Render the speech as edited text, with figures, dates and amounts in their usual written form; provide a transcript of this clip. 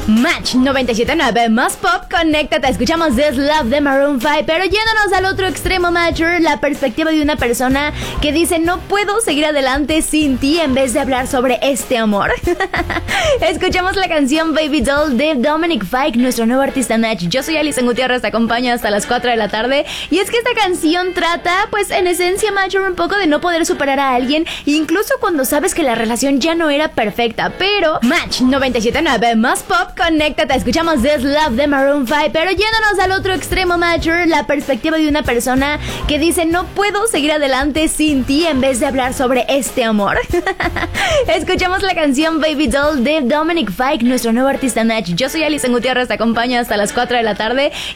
Match 97.9 más pop, conéctate, escuchamos This Love de Maroon 5. Pero yéndonos al otro extremo, Matcher, la perspectiva de una persona que dice: no puedo seguir adelante sin ti, en vez de hablar sobre este amor. Escuchamos la canción Baby Doll de Dominic Fike, nuestro nuevo artista Match. Yo soy Alison Gutiérrez, te acompaño hasta las 4 de la tarde. Y es que esta canción trata, pues en esencia, Matcher, un poco de no poder superar a alguien, incluso cuando sabes que la relación ya no era perfecta. Pero Match 97.9 más pop, conéctate, escuchamos This Love de Maroon 5. Pero yéndonos al otro extremo, Matcher, la perspectiva de una persona que dice: no puedo seguir adelante sin ti, en vez de hablar sobre este amor. Escuchamos la canción Baby Doll de Dominic Fike, nuestro nuevo artista Match. Yo soy Alison Gutiérrez, te acompaño hasta las 4 de la tarde.